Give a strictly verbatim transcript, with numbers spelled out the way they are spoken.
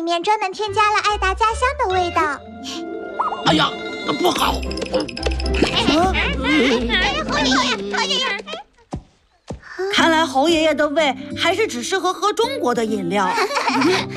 面专门添加了爱达家乡的味道。 哎呀，不好！ 侯爷爷，侯爷爷。 看来侯爷爷的胃还是只适合喝中国的饮料。